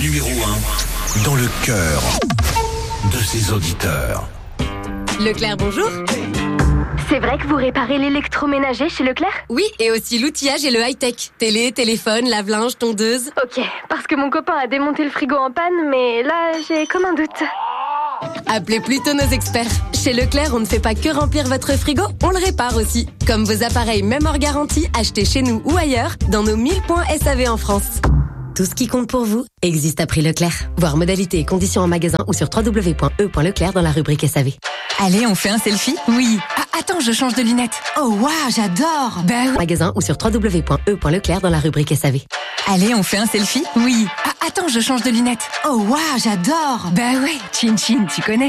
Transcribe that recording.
numéro 1 dans le cœur de ses auditeurs. Leclerc, bonjour. C'est vrai que vous réparez l'électroménager chez Leclerc ? Oui, et aussi l'outillage et le high-tech. Télé, téléphone, lave-linge, tondeuse. Ok, parce que mon copain a démonté le frigo en panne, mais là, j'ai comme un doute. Appelez plutôt nos experts. Chez Leclerc, on ne fait pas que remplir votre frigo, on le répare aussi. Comme vos appareils, même hors garantie, achetés chez nous ou ailleurs, dans nos 1000 points SAV en France. Tout ce qui compte pour vous existe à prix Leclerc. Voir modalités et conditions en magasin ou sur www.e.leclerc dans la rubrique SAV. Allez, on fait un selfie ? Oui. Ah, attends, je change de lunettes. Oh, waouh, j'adore. Ben oui. Magasin ou sur www.e.leclerc dans la rubrique SAV. Allez, on fait un selfie ? Oui. Ah, attends, je change de lunettes. Oh, waouh, j'adore. Ben oui. Chin Chin, tu connais.